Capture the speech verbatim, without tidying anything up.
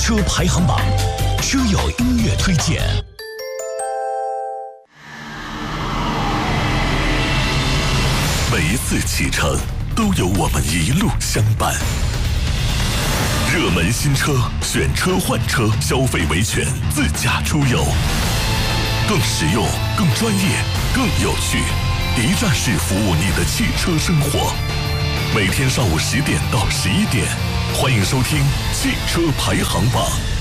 车排行榜，车友音乐推荐。每一次启程，都有我们一路相伴。热门新车，选车换车，消费维权，自驾出游，更实用、更专业、更有趣，一站式服务你的汽车生活。每天上午十点到十一点，欢迎收听汽车排行榜。